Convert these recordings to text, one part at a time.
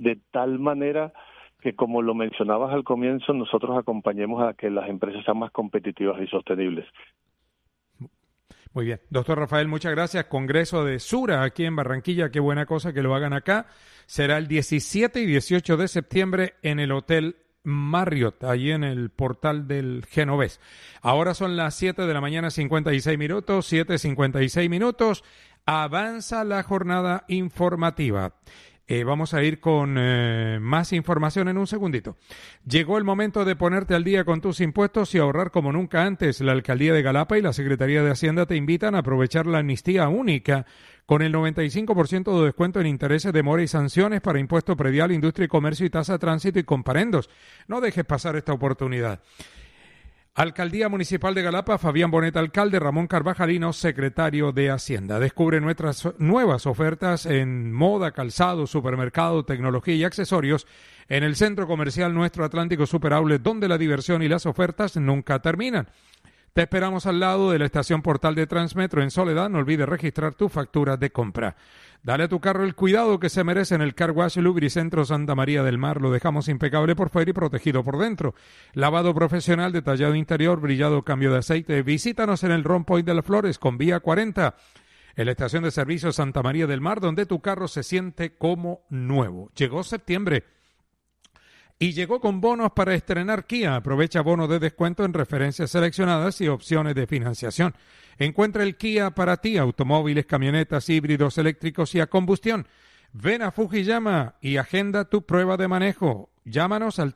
de tal manera que, como lo mencionabas al comienzo, nosotros acompañemos a que las empresas sean más competitivas y sostenibles. Muy bien. Doctor Rafael, muchas gracias. Congreso de Sura aquí en Barranquilla. Qué buena cosa que lo hagan acá. Será el 17 y 18 de septiembre en el Hotel Marriott, allí en el portal del Genovés. Ahora son las 7 de la mañana, 56 minutos, 7:56 minutos. Avanza la jornada informativa. Vamos a ir con más información en un segundito. Llegó el momento de ponerte al día con tus impuestos y ahorrar como nunca antes. La Alcaldía de Galapa y la Secretaría de Hacienda te invitan a aprovechar la amnistía única con el 95% de descuento en intereses, demora y sanciones para impuesto predial, industria y comercio y tasa de tránsito y comparendos. No dejes pasar esta oportunidad. Alcaldía Municipal de Galapa, Fabián Bonet, alcalde, Ramón Carvajalino, secretario de Hacienda. Descubre nuestras nuevas ofertas en moda, calzado, supermercado, tecnología y accesorios en el Centro Comercial Nuestro Atlántico Super Outlet, donde la diversión y las ofertas nunca terminan. Te esperamos al lado de la estación Portal de Transmetro en Soledad. No olvides registrar tu factura de compra. Dale a tu carro el cuidado que se merece en el Car Wash Lubricentro Santa María del Mar. Lo dejamos impecable por fuera y protegido por dentro. Lavado profesional, detallado interior, brillado, cambio de aceite. Visítanos en el Ron Point de las Flores con vía 40. En la estación de servicio Santa María del Mar, donde tu carro se siente como nuevo. Llegó septiembre. Y llegó con bonos para estrenar Kia. Aprovecha bonos de descuento en referencias seleccionadas y opciones de financiación. Encuentra el Kia para ti, automóviles, camionetas, híbridos, eléctricos y a combustión. Ven a Fujiyama y agenda tu prueba de manejo. Llámanos al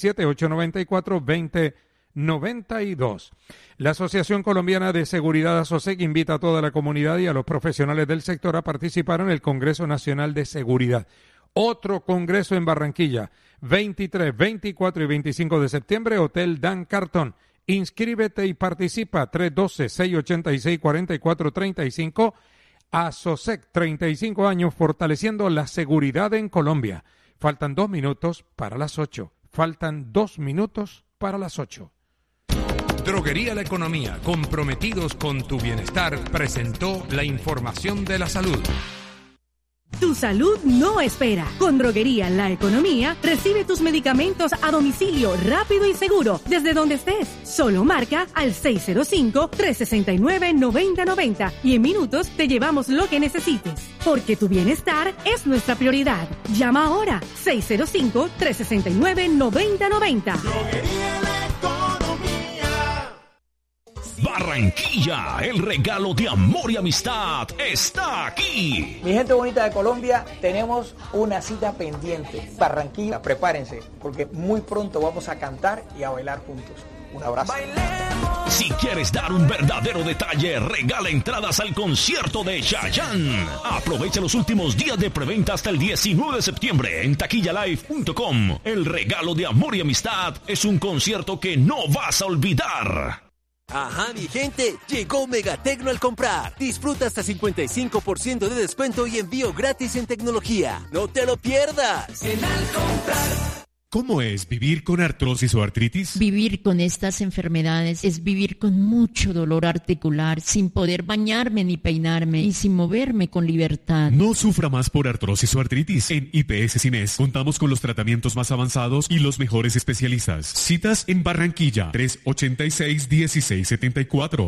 317-894-2092. La Asociación Colombiana de Seguridad ASOSEC invita a toda la comunidad y a los profesionales del sector a participar en el Congreso Nacional de Seguridad. Otro congreso en Barranquilla, 23, 24 y 25 de septiembre, Hotel Dan Carton. Inscríbete y participa, 312-686-4435. ASOSEC, 35 años fortaleciendo la seguridad en Colombia. Faltan 2 minutos para las 8. Faltan 2 minutos para las 8. Droguería La Economía, comprometidos con tu bienestar, presentó la información de la salud. Tu salud no espera. Con Droguería La Economía, recibe tus medicamentos a domicilio rápido y seguro, desde donde estés. Solo marca al 605-369-9090 y en minutos te llevamos lo que necesites. Porque tu bienestar es nuestra prioridad. Llama ahora, 605-369-9090. Droguería La Economía. Barranquilla, el regalo de amor y amistad está aquí. Mi gente bonita de Colombia, tenemos una cita pendiente. Barranquilla, prepárense, porque muy pronto vamos a cantar y a bailar juntos. Un abrazo. Si quieres dar un verdadero detalle, regala entradas al concierto de Chayanne. Aprovecha los últimos días de preventa hasta el 19 de septiembre en taquillalive.com. El regalo de amor y amistad es un concierto que no vas a olvidar. Ajá, mi gente, llegó Megatecno al comprar. Disfruta hasta 55% de descuento y envío gratis en tecnología. ¡No te lo pierdas! En Al Comprar. ¿Cómo es vivir con artrosis o artritis? Vivir con estas enfermedades es vivir con mucho dolor articular, sin poder bañarme ni peinarme y sin moverme con libertad. No sufra más por artrosis o artritis. En IPS Cines contamos con los tratamientos más avanzados y los mejores especialistas. Citas en Barranquilla, 386-1674.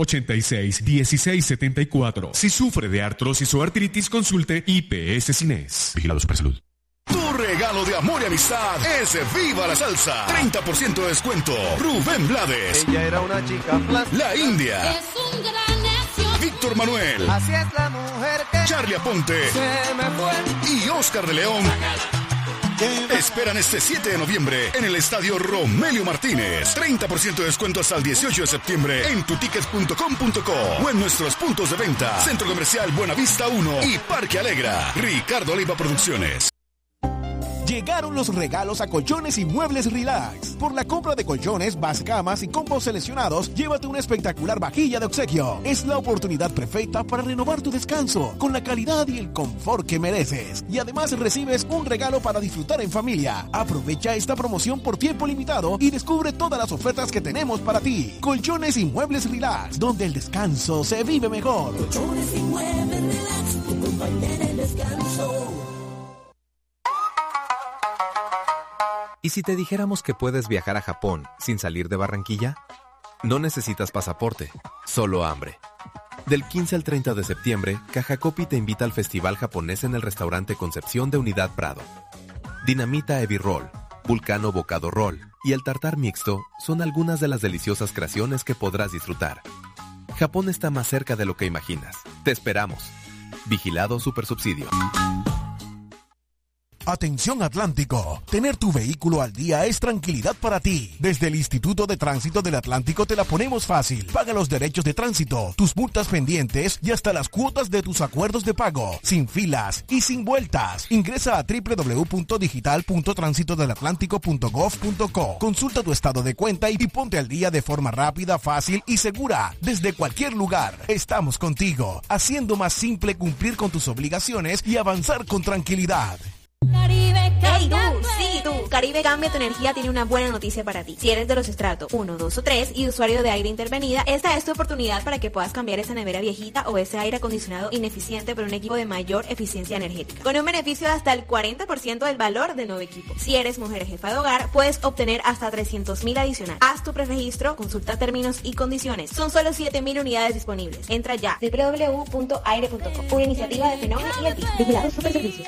386-1674. Si sufre de artrosis o artritis, consulte IPS Cines. Vigilado Supersalud. Tu regalo de amor y amistad es Viva la Salsa. 30% de descuento. Rubén Blades. Ella era una chica plástica. La India. Es un gran necio. Víctor Manuel. Así es la mujer que Charly Aponte. se me fue. Y Oscar de León. Te esperan este 7 de noviembre en el Estadio Romelio Martínez. 30% de descuento hasta el 18 de septiembre en tutickets.com.co o en nuestros puntos de venta. Centro Comercial Buenavista 1 y Parque Alegra. Ricardo Oliva Producciones. Llegaron los regalos a Colchones y Muebles Relax. Por la compra de colchones, camas y combos seleccionados, llévate una espectacular vajilla de obsequio. Es la oportunidad perfecta para renovar tu descanso con la calidad y el confort que mereces. Y además recibes un regalo para disfrutar en familia. Aprovecha esta promoción por tiempo limitado y descubre todas las ofertas que tenemos para ti. Colchones y Muebles Relax, donde el descanso se vive mejor. Colchones y Muebles Relax, tu compañera el descanso. ¿Y si te dijéramos que puedes viajar a Japón sin salir de Barranquilla? No necesitas pasaporte, solo hambre. Del 15 al 30 de septiembre, Caja Copi te invita al Festival Japonés en el restaurante Concepción de Unidad Prado. Dinamita Ebi Roll, Vulcano Bocado Roll y el tartar mixto son algunas de las deliciosas creaciones que podrás disfrutar. Japón está más cerca de lo que imaginas. Te esperamos. Vigilado Supersubsidio. Atención Atlántico, tener tu vehículo al día es tranquilidad para ti. Desde el Instituto de Tránsito del Atlántico te la ponemos fácil. Paga los derechos de tránsito, tus multas pendientes y hasta las cuotas de tus acuerdos de pago, sin filas y sin vueltas. Ingresa a www.digital.transitodelatlántico.gov.co. Consulta tu estado de cuenta y ponte al día de forma rápida, fácil y segura. Desde cualquier lugar, estamos contigo, haciendo más simple cumplir con tus obligaciones y avanzar con tranquilidad. Caribe Cambia. Hey, tú. Caribe Cambia tu Energía tiene una buena noticia para ti. Si eres de los estratos 1, 2 o 3 y usuario de aire intervenida, esta es tu oportunidad para que puedas cambiar esa nevera viejita o ese aire acondicionado ineficiente por un equipo de mayor eficiencia energética, con un beneficio de hasta el 40% del valor del nuevo equipo. Si eres mujer jefa de hogar, puedes obtener hasta 300,000 adicional. Haz tu preregistro, consulta términos y condiciones. Son solo 7,000 unidades disponibles. Entra ya. www.aire.com. Una iniciativa de Fenómeno y el TIC. Vigilados Superservicios.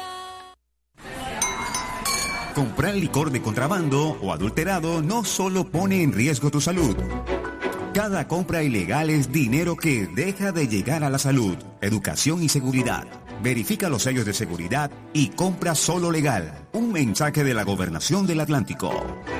Comprar licor de contrabando o adulterado no solo pone en riesgo tu salud. Cada compra ilegal es dinero que deja de llegar a la salud, educación y seguridad. Verifica los sellos de seguridad y compra solo legal. Un mensaje de la Gobernación del Atlántico.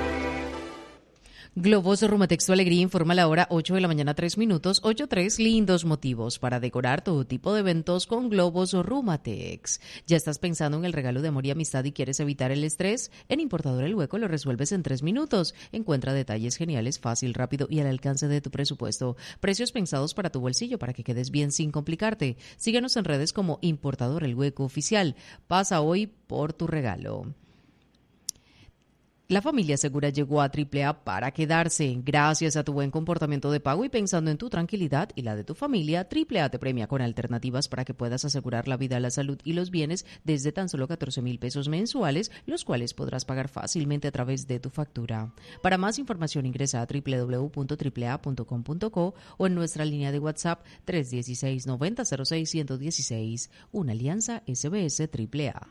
Globos Rumatex Alegría informa la hora 8 de la mañana 3 minutos, 8:03, lindos motivos para decorar todo tipo de eventos con Globos Rumatex. ¿Ya estás pensando en el regalo de amor y amistad y quieres evitar el estrés? En Importador El Hueco lo resuelves en 3 minutos. Encuentra detalles geniales, fácil, rápido y al alcance de tu presupuesto. Precios pensados para tu bolsillo para que quedes bien sin complicarte. Síguenos en redes como Importador El Hueco Oficial. Pasa hoy por tu regalo. La familia segura llegó a AAA para quedarse. Gracias a tu buen comportamiento de pago y pensando en tu tranquilidad y la de tu familia, AAA te premia con alternativas para que puedas asegurar la vida, la salud y los bienes desde tan solo 14,000 pesos mensuales, los cuales podrás pagar fácilmente a través de tu factura. Para más información ingresa a www.aaa.com.co o en nuestra línea de WhatsApp 316-9006-116. Una alianza SBS AAA.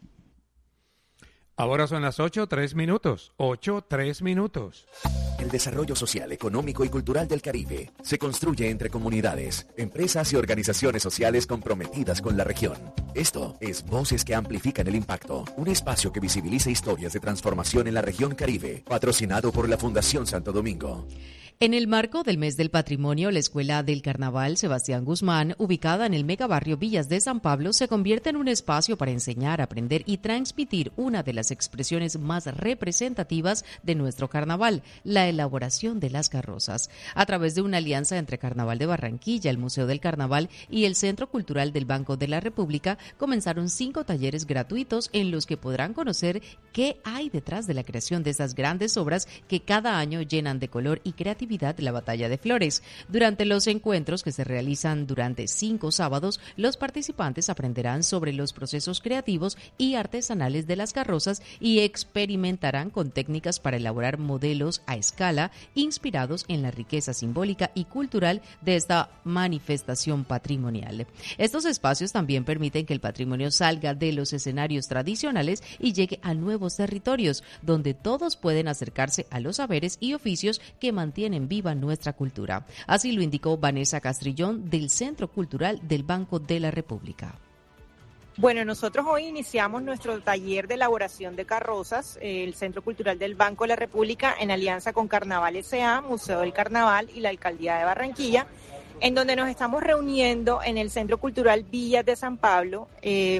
Ahora son las 8:03 minutos. 8:03 minutos. El desarrollo social, económico y cultural del Caribe se construye entre comunidades, empresas y organizaciones sociales comprometidas con la región. Esto es Voces que Amplifican el Impacto, un espacio que visibiliza historias de transformación en la región Caribe, patrocinado por la Fundación Santo Domingo. En el marco del Mes del Patrimonio, la Escuela del Carnaval Sebastián Guzmán, ubicada en el megabarrio Villas de San Pablo, se convierte en un espacio para enseñar, aprender y transmitir una de las expresiones más representativas de nuestro carnaval, la elaboración de las carrozas. A través de una alianza entre Carnaval de Barranquilla, el Museo del Carnaval y el Centro Cultural del Banco de la República, comenzaron 5 talleres gratuitos en los que podrán conocer qué hay detrás de la creación de estas grandes obras que cada año llenan de color y creatividad la Batalla de Flores. Durante los encuentros que se realizan durante 5 sábados, los participantes aprenderán sobre los procesos creativos y artesanales de las carrozas y experimentarán con técnicas para elaborar modelos a escala inspirados en la riqueza simbólica y cultural de esta manifestación patrimonial. Estos espacios también permiten que el patrimonio salga de los escenarios tradicionales y llegue a nuevos territorios, donde todos pueden acercarse a los saberes y oficios que mantienen viva nuestra cultura. Así lo indicó Vanessa Castrillón del Centro Cultural del Banco de la República. Bueno, nosotros hoy iniciamos nuestro taller de elaboración de carrozas, el Centro Cultural del Banco de la República, en alianza con Carnaval S.A., Museo del Carnaval y la Alcaldía de Barranquilla, en donde nos estamos reuniendo en el Centro Cultural Villas de San Pablo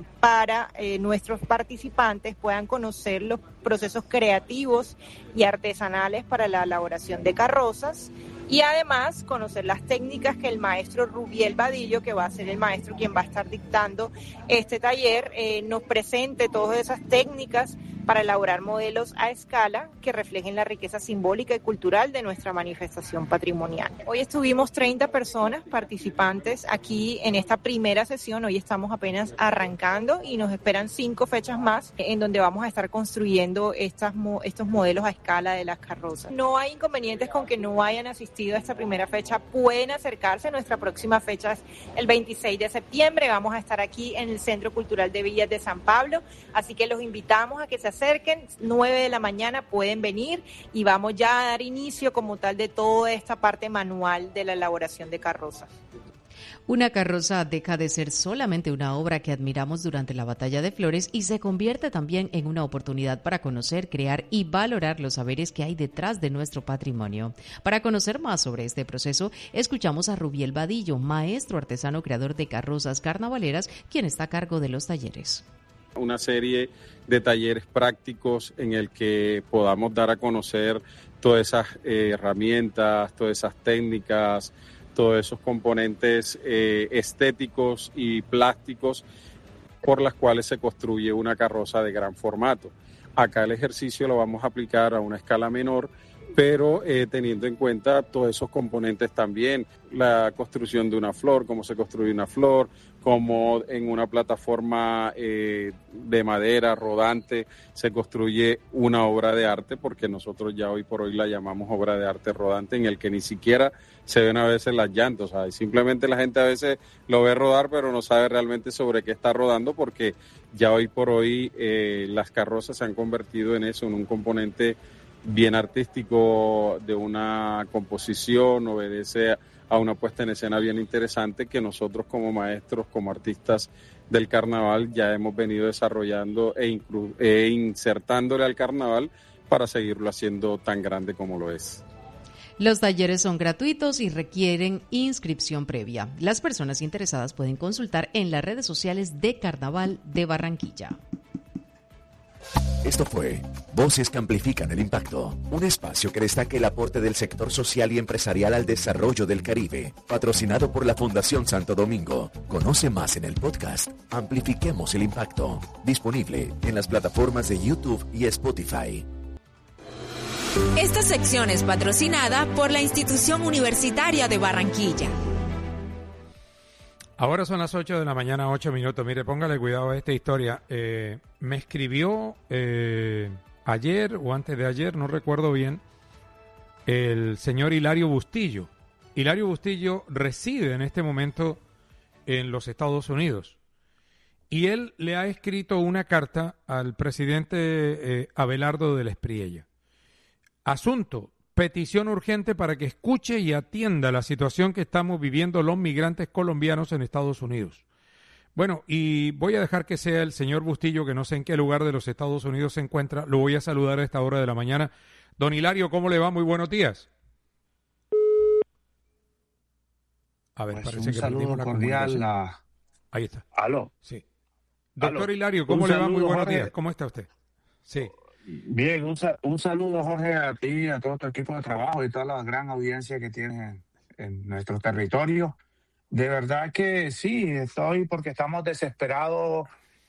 para nuestros participantes puedan conocer los procesos creativos y artesanales para la elaboración de carrozas y además conocer las técnicas que el maestro Rubiel Vadillo, que va a ser el maestro quien va a estar dictando este taller, nos presente todas esas técnicas para elaborar modelos a escala que reflejen la riqueza simbólica y cultural de nuestra manifestación patrimonial. Hoy estuvimos 30 personas participantes aquí en esta primera sesión. Hoy estamos apenas arrancando y nos esperan 5 fechas más en donde vamos a estar construyendo estos modelos a escala de las carrozas. No hay inconvenientes con que no hayan asistido a esta primera fecha, pueden acercarse. Nuestra próxima fecha es el 26 de septiembre, vamos a estar aquí en el Centro Cultural de Villas de San Pablo, así que los invitamos a que se acerquen, 9 de la mañana pueden venir y vamos ya a dar inicio como tal de toda esta parte manual de la elaboración de carrozas. Una carroza deja de ser solamente una obra que admiramos durante la Batalla de Flores y se convierte también en una oportunidad para conocer, crear y valorar los saberes que hay detrás de nuestro patrimonio. Para conocer más sobre este proceso, escuchamos a Rubiel Vadillo, maestro artesano creador de carrozas carnavaleras, quien está a cargo de los talleres. Una serie de talleres prácticos en el que podamos dar a conocer todas esas herramientas, todas esas técnicas, todos esos componentes estéticos y plásticos por las cuales se construye una carroza de gran formato. Acá el ejercicio lo vamos a aplicar a una escala menor, pero teniendo en cuenta todos esos componentes también, la construcción de una flor, cómo se construye una flor, cómo en una plataforma de madera rodante se construye una obra de arte, porque nosotros ya hoy por hoy la llamamos obra de arte rodante, en el que ni siquiera se ven a veces las llantas, ¿sabes? Simplemente la gente a veces lo ve rodar, pero no sabe realmente sobre qué está rodando, porque ya hoy por hoy las carrozas se han convertido en eso, en un componente bien artístico de una composición, obedece a una puesta en escena bien interesante que nosotros como maestros, como artistas del carnaval ya hemos venido desarrollando e insertándole al carnaval para seguirlo haciendo tan grande como lo es. Los talleres son gratuitos y requieren inscripción previa. Las personas interesadas pueden consultar en las redes sociales de Carnaval de Barranquilla. Esto fue Voces que Amplifican el Impacto, un espacio que destaca el aporte del sector social y empresarial al desarrollo del Caribe, patrocinado por la Fundación Santo Domingo. Conoce más en el podcast Amplifiquemos el Impacto, disponible en las plataformas de YouTube y Spotify. Esta sección es patrocinada por la Institución Universitaria de Barranquilla. Ahora son las 8 de la mañana, 8 minutos. Mire, póngale cuidado a esta historia. Me escribió ayer o antes de ayer, no recuerdo bien, el señor Hilario Bustillo. Hilario Bustillo reside en este momento en los Estados Unidos. Y él le ha escrito una carta al presidente Abelardo del Espriella. Asunto: petición urgente para que escuche y atienda la situación que estamos viviendo los migrantes colombianos en Estados Unidos. Bueno, y voy a dejar que sea el señor Bustillo, que no sé en qué lugar de los Estados Unidos se encuentra. Lo voy a saludar a esta hora de la mañana. Don Hilario, ¿cómo le va? Muy buenos días. A ver, pues parece un que saludo cordial. Ahí está. ¿Aló? Sí. Doctor ¿Aló? Hilario, ¿cómo le va? Muy buenos Jorge. días. ¿Cómo está usted? Sí. Bien, un saludo, Jorge, a ti, a todo tu equipo de trabajo y toda la gran audiencia que tienes en nuestro territorio. De verdad que sí, estoy porque estamos desesperados.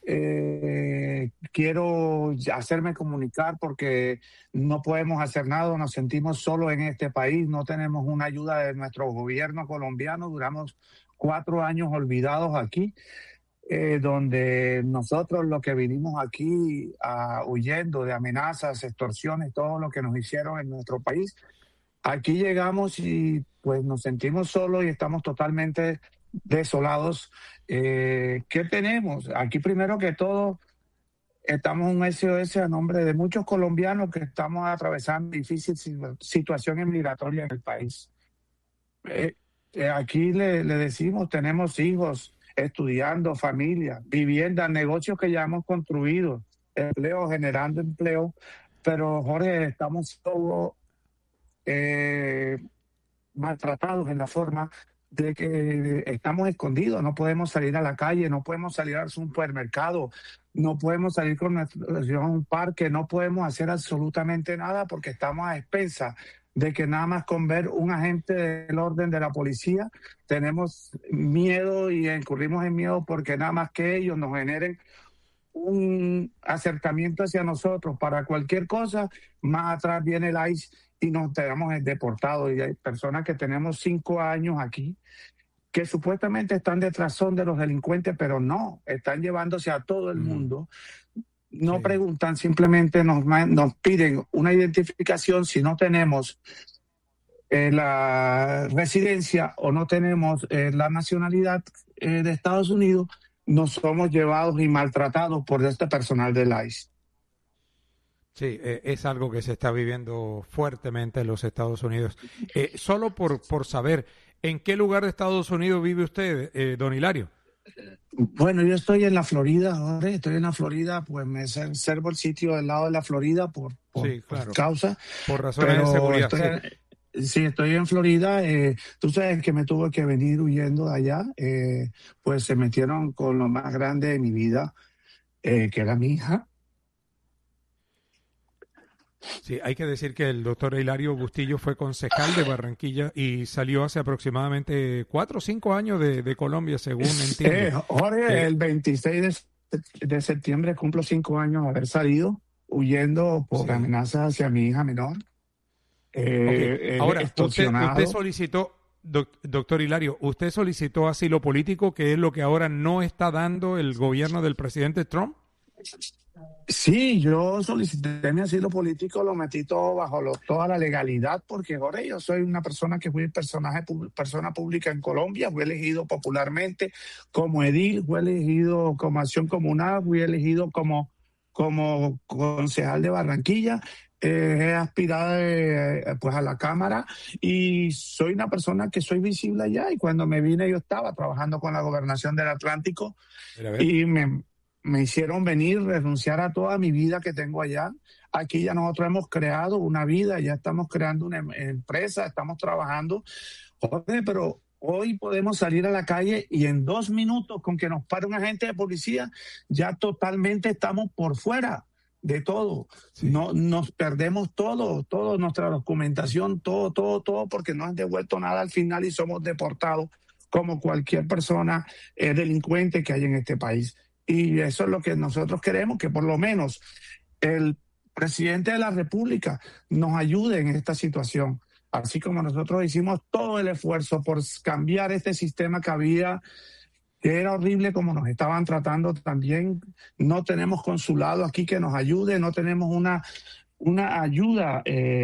Quiero hacerme comunicar porque no podemos hacer nada, nos sentimos solos en este país, no tenemos una ayuda de nuestro gobierno colombiano, duramos 4 años olvidados aquí. Donde nosotros lo que vinimos aquí huyendo de amenazas, extorsiones, todo lo que nos hicieron en nuestro país, aquí llegamos y pues nos sentimos solos y estamos totalmente desolados. ¿Qué tenemos? Aquí primero que todo estamos un SOS a nombre de muchos colombianos que estamos atravesando difícil situación migratoria en el país. Aquí le decimos, tenemos hijos estudiando, familia, vivienda, negocios que ya hemos construido, empleo, generando empleo, pero Jorge, estamos todos maltratados en la forma de que estamos escondidos, no podemos salir a la calle, no podemos salir al supermercado, no podemos salir con a un parque, no podemos hacer absolutamente nada porque estamos a expensas de que nada más con ver un agente del orden de la policía tenemos miedo y incurrimos en miedo porque nada más que ellos nos generen un acercamiento hacia nosotros para cualquier cosa, más atrás viene el ICE y nos tenemos deportados. Y hay personas que tenemos 5 años aquí que supuestamente están detrás son de los delincuentes, pero no, están llevándose a todo el mundo. No preguntan, simplemente nos piden una identificación si no tenemos la residencia o no tenemos la nacionalidad de Estados Unidos. Nos somos llevados y maltratados por este personal del ICE. Sí, es algo que se está viviendo fuertemente en los Estados Unidos. Solo por saber, ¿en qué lugar de Estados Unidos vive usted, don Hilario? Bueno, yo estoy en la Florida, ahora estoy en la Florida, pues me reservo el sitio del lado de la Florida por causa. Por razones de seguridad. Sí, estoy en Florida. Tú sabes que me tuve que venir huyendo de allá. Pues se metieron con lo más grande de mi vida, que era mi hija. Sí, hay que decir que el doctor Hilario Bustillo fue concejal de Barranquilla y salió hace aproximadamente 4 o 5 años de Colombia, según entiendo. Jorge, el 26 de septiembre cumplo 5 años de haber salido huyendo por amenazas hacia mi hija menor. Ahora, usted solicitó, doctor Hilario, usted solicitó asilo político, que es lo que ahora no está dando el gobierno del presidente Trump. Sí, yo solicité mi asilo político, lo metí todo bajo toda la legalidad, porque Jorge, yo soy una persona que fui persona pública en Colombia, fui elegido popularmente como edil, fui elegido como acción comunal, fui elegido como concejal de Barranquilla. He aspirado pues a la Cámara y soy una persona que soy visible allá, y cuando me vine yo estaba trabajando con la Gobernación del Atlántico y me hicieron venir, renunciar a toda mi vida que tengo allá. Aquí ya nosotros hemos creado una vida, ya estamos creando una empresa, estamos trabajando. Joder, pero hoy podemos salir a la calle y en 2 minutos con que nos pare un agente de policía ya totalmente estamos por fuera de todo. No, nos perdemos todo, nuestra documentación, todo, porque no han devuelto nada al final y somos deportados como cualquier persona delincuente que hay en este país. Y eso es lo que nosotros queremos, que por lo menos el presidente de la República nos ayude en esta situación. Así como nosotros hicimos todo el esfuerzo por cambiar este sistema que había, que era horrible como nos estaban tratando también. No tenemos consulado aquí que nos ayude, no tenemos una ayuda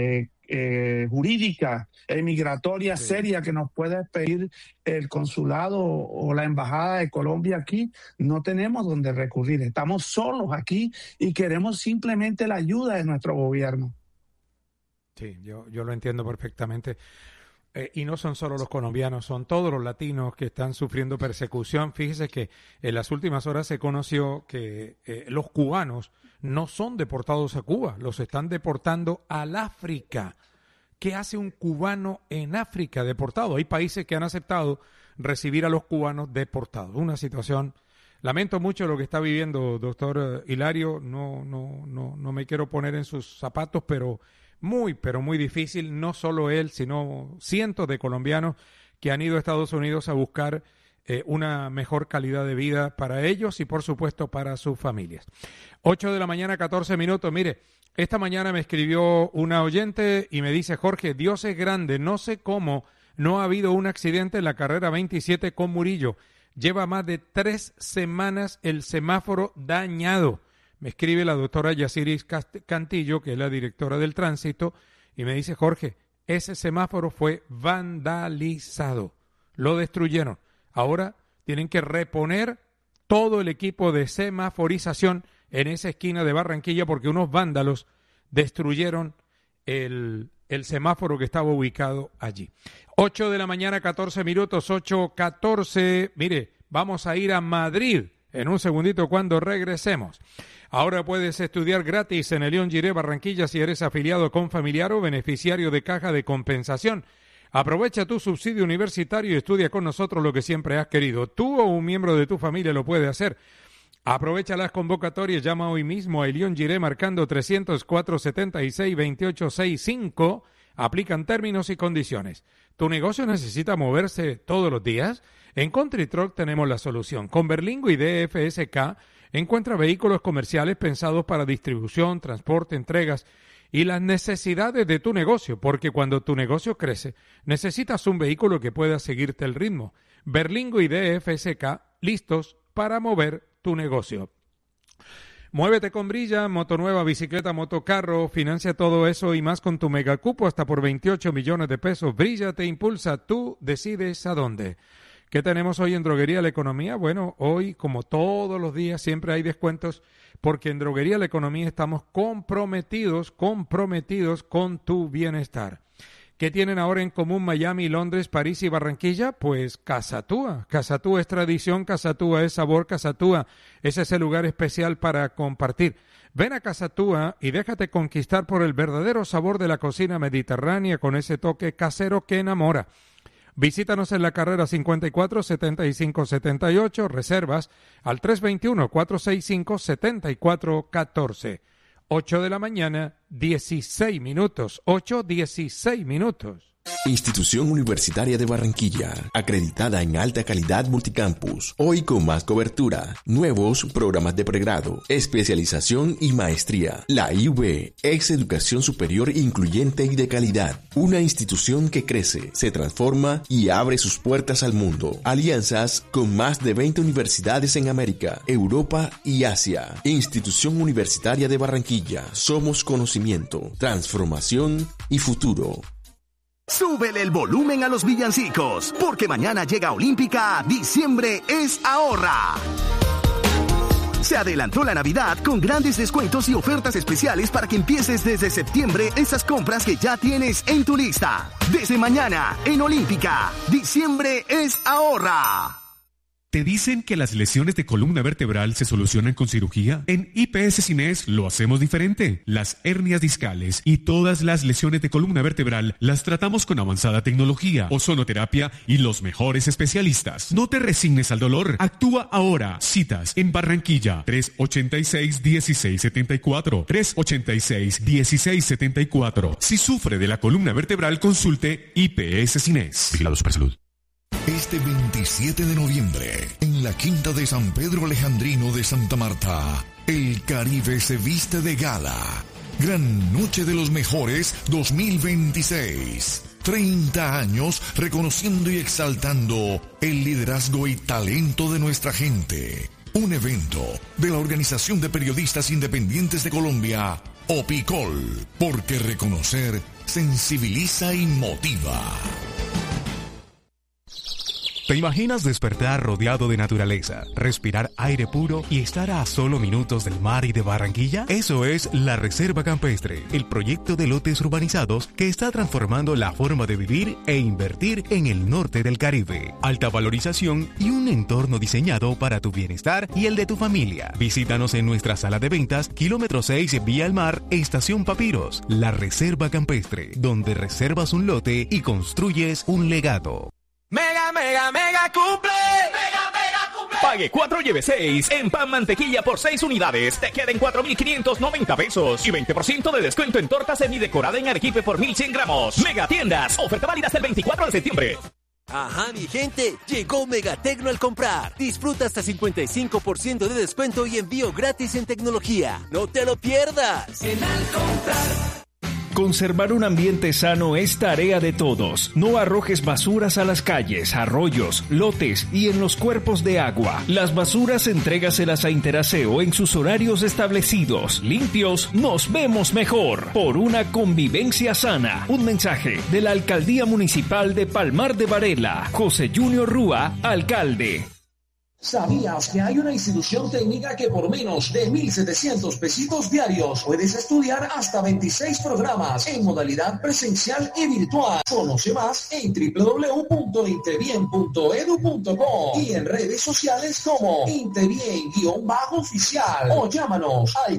jurídica, migratoria seria que nos pueda pedir el consulado o la embajada de Colombia aquí. No tenemos donde recurrir, estamos solos aquí y queremos simplemente la ayuda de nuestro gobierno. Sí, yo lo entiendo perfectamente. Y no son solo los colombianos, son todos los latinos que están sufriendo persecución. Fíjese que en las últimas horas se conoció que los cubanos no son deportados a Cuba, los están deportando al África. ¿Qué hace un cubano en África deportado? Hay países que han aceptado recibir a los cubanos deportados. Una situación, lamento mucho lo que está viviendo doctor Hilario, no me quiero poner en sus zapatos, pero muy difícil, no solo él, sino cientos de colombianos que han ido a Estados Unidos a buscar una mejor calidad de vida para ellos y por supuesto para sus familias. 8 de la mañana, 14 minutos. Mire, esta mañana me escribió una oyente y me dice: Jorge, Dios es grande, no sé cómo no ha habido un accidente en la carrera 27 con Murillo. Lleva más de 3 semanas el semáforo dañado. Me escribe la doctora Yaciris Cantillo, que es la directora del tránsito, y me dice: Jorge, ese semáforo fue vandalizado, lo destruyeron. Ahora tienen que reponer todo el equipo de semaforización en esa esquina de Barranquilla porque unos vándalos destruyeron el semáforo que estaba ubicado allí. 8 de la mañana, 14 minutos, 8:14. Mire, vamos a ir a Madrid en un segundito cuando regresemos. Ahora puedes estudiar gratis en el León Giré Barranquilla si eres afiliado con familiar o beneficiario de caja de compensación. Aprovecha tu subsidio universitario y estudia con nosotros lo que siempre has querido. Tú o un miembro de tu familia lo puede hacer. Aprovecha las convocatorias, llama hoy mismo a León Giré marcando 300-476-2865. Aplican términos y condiciones. ¿Tu negocio necesita moverse todos los días? En Country Truck tenemos la solución. Con Berlingo y DFSK Encuentra vehículos comerciales pensados para distribución, transporte, entregas y las necesidades de tu negocio, porque cuando tu negocio crece, necesitas un vehículo que pueda seguirte el ritmo. Berlingo y DFSK, listos para mover tu negocio. Muévete con Brilla, moto nueva, bicicleta, motocarro, financia todo eso y más con tu megacupo hasta por 28 millones de pesos. Brilla te impulsa, tú decides a dónde. ¿Qué tenemos hoy en Droguería La Economía? Bueno, hoy, como todos los días, siempre hay descuentos porque en Droguería La Economía estamos comprometidos con tu bienestar. ¿Qué tienen ahora en común Miami, Londres, París y Barranquilla? Pues Casatúa. Casatúa es tradición, Casatúa es sabor, Casatúa es ese lugar especial para compartir. Ven a Casatúa y déjate conquistar por el verdadero sabor de la cocina mediterránea con ese toque casero que enamora. Visítanos en la carrera 54-75-78, reservas al 321-465-7414. 8 de la mañana, 16 minutos. 8:16 minutos. Institución Universitaria de Barranquilla, acreditada en alta calidad multicampus, hoy con más cobertura, nuevos programas de pregrado, especialización y maestría. La IUB es educación superior incluyente y de calidad, una institución que crece, se transforma y abre sus puertas al mundo. Alianzas con más de 20 universidades en América, Europa y Asia. Institución Universitaria de Barranquilla, somos conocimiento, transformación y futuro. Súbele el volumen a los villancicos, porque mañana llega Olímpica, diciembre es ahorra. Se adelantó la Navidad con grandes descuentos y ofertas especiales para que empieces desde septiembre esas compras que ya tienes en tu lista. Desde mañana, en Olímpica, diciembre es ahorra. ¿Te dicen que las lesiones de columna vertebral se solucionan con cirugía? En IPS Cines lo hacemos diferente. Las hernias discales y todas las lesiones de columna vertebral las tratamos con avanzada tecnología, ozonoterapia y los mejores especialistas. No te resignes al dolor. Actúa ahora. Citas en Barranquilla 386-1674. 386-1674. Si sufre de la columna vertebral, consulte IPS Cines. Vigilado Supersalud. Este 27 de noviembre, en la Quinta de San Pedro Alejandrino de Santa Marta, el Caribe se viste de gala. Gran Noche de los Mejores 2026. 30 años reconociendo y exaltando el liderazgo y talento de nuestra gente. Un evento de la Organización de Periodistas Independientes de Colombia, OPICOL, porque reconocer sensibiliza y motiva. ¿Te imaginas despertar rodeado de naturaleza, respirar aire puro y estar a solo minutos del mar y de Barranquilla? Eso es la Reserva Campestre, el proyecto de lotes urbanizados que está transformando la forma de vivir e invertir en el norte del Caribe. Alta valorización y un entorno diseñado para tu bienestar y el de tu familia. Visítanos en nuestra sala de ventas, kilómetro 6 Vía al Mar, Estación Papiros. La Reserva Campestre, donde reservas un lote y construyes un legado. Mega, mega, mega cumple. Mega, mega cumple. Pague 4 lleve 6 en pan mantequilla por 6 unidades. Te queden 4.590 pesos y 20% de descuento en torta semidecorada en arequipe por 1.100 gramos. Mega Tiendas. Oferta válida hasta el 24 de septiembre. Ajá, mi gente, llegó Megatecno al comprar. Disfruta hasta 55% de descuento y envío gratis en tecnología. No te lo pierdas. En al comprar. Conservar un ambiente sano es tarea de todos. No arrojes basuras a las calles, arroyos, lotes y en los cuerpos de agua. Las basuras entrégaselas a Interaseo en sus horarios establecidos. Limpios, nos vemos mejor. Por una convivencia sana. Un mensaje de la Alcaldía Municipal de Palmar de Varela. José Junior Rúa, alcalde. ¿Sabías que hay una institución técnica que por menos de 1.700 pesitos diarios puedes estudiar hasta 26 programas en modalidad presencial y virtual? Conoce más en www.intebien.edu.co y en redes sociales como Intebien_oficial o llámanos al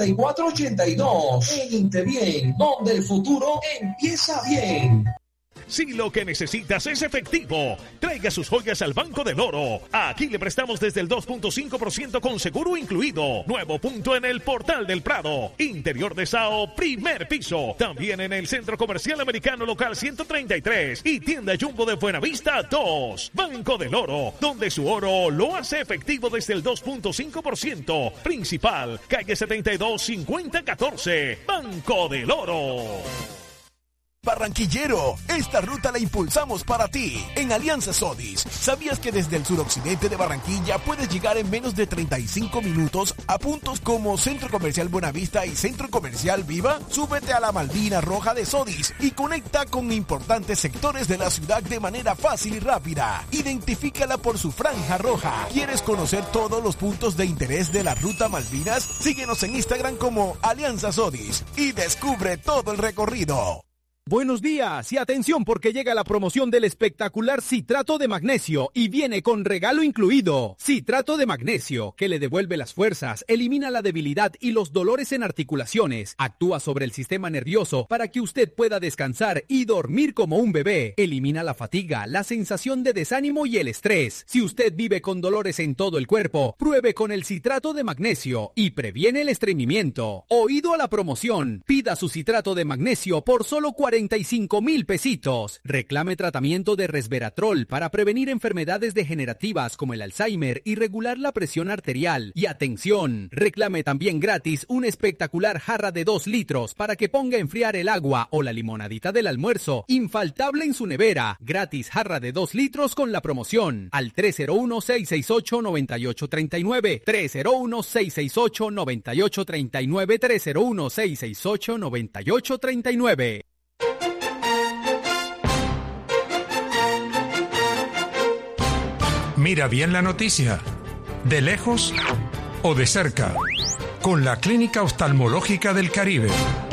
302-270-8482. En Intebien, donde el futuro empieza bien. Si lo que necesitas es efectivo, traiga sus joyas al Banco del Oro. Aquí le prestamos desde el 2.5% con seguro incluido. Nuevo punto en el Portal del Prado. Interior de Sao, primer piso. También en el Centro Comercial Americano Local 133 y Tienda Jumbo de Buenavista 2. Banco del Oro, donde su oro lo hace efectivo desde el 2.5%. Principal, calle 72 5014. Banco del Oro. Barranquillero, esta ruta la impulsamos para ti. En Alianza Sodis, ¿sabías que desde el suroccidente de Barranquilla puedes llegar en menos de 35 minutos a puntos como Centro Comercial Buenavista y Centro Comercial Viva? Súbete a la Malvina Roja de Sodis y conecta con importantes sectores de la ciudad de manera fácil y rápida. Identifícala por su franja roja. ¿Quieres conocer todos los puntos de interés de la Ruta Malvinas? Síguenos en Instagram como Alianza Sodis y descubre todo el recorrido. Buenos días y atención porque llega la promoción del espectacular citrato de magnesio y viene con regalo incluido. Citrato de magnesio, que le devuelve las fuerzas, elimina la debilidad y los dolores en articulaciones, actúa sobre el sistema nervioso para que usted pueda descansar y dormir como un bebé, elimina la fatiga, la sensación de desánimo y el estrés. Si usted vive con dolores en todo el cuerpo, pruebe con el citrato de magnesio y previene el estreñimiento. Oído a la promoción, pida su citrato de magnesio por solo 45,000 pesitos. Reclame tratamiento de resveratrol para prevenir enfermedades degenerativas como el Alzheimer y regular la presión arterial. Y atención, reclame también gratis una espectacular jarra de 2 litros para que ponga a enfriar el agua o la limonadita del almuerzo, infaltable en su nevera. Gratis jarra de 2 litros con la promoción al 301-668-9839, 301-668-9839, 301-668-9839. Mira bien la noticia, de lejos o de cerca, con la Clínica Oftalmológica del Caribe.